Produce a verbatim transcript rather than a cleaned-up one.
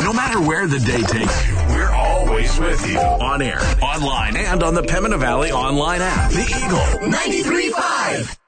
No matter where the day takes you, we're always with you. On air, online, and on the Pembina Valley online app. The Eagle. ninety-three point five.